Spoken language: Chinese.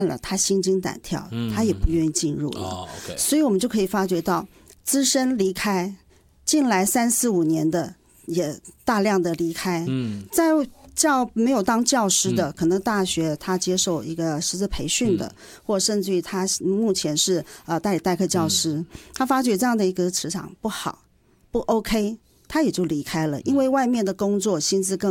了，他心惊胆跳，他也不愿意进入了。 OK， 所以我们就可以发觉到，资深离开，进来3、4、5年的也大量的离开。在没有当教师的，可能大学他接受一个师资培训的，或甚至于他目前是代理代课教师，他发觉这样的一个职场不好，不 OK， 他也就离开了，因为外面的工作薪资更